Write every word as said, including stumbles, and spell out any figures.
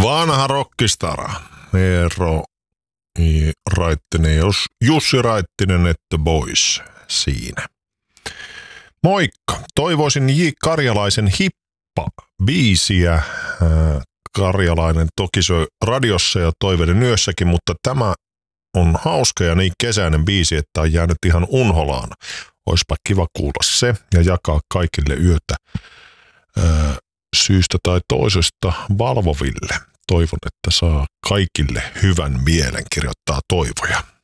Vanha rockistara. Eero Raittinen, Jussi Raittinen, että boys siinä. Moikka. Toivoisin J. Karjalaisen Hippa-biisiä. Karjalainen toki soi radiossa ja Toiveiden yössäkin, mutta tämä on hauska ja niin kesäinen biisi, että on jäänyt ihan unholaan. Oispa kiva kuulla se ja jakaa kaikille yötä ää, syystä tai toisesta valvoville. Toivon, että saa kaikille hyvän mielen, kirjoittaa Toivoja.